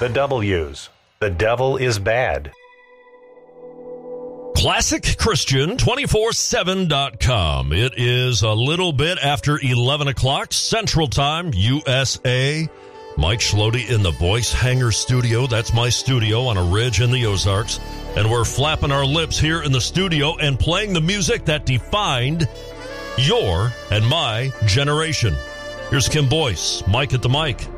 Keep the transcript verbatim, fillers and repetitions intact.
the W's. The devil is bad. Classic Christian two four seven dot com. It is a little bit after eleven o'clock Central Time, U S A. Mike Schlody in the Voice Hanger studio. That's my studio on a ridge in the Ozarks. And we're flapping our lips here in the studio and playing the music that defined your and my generation. Here's Kim Boyce, Mike at the mic.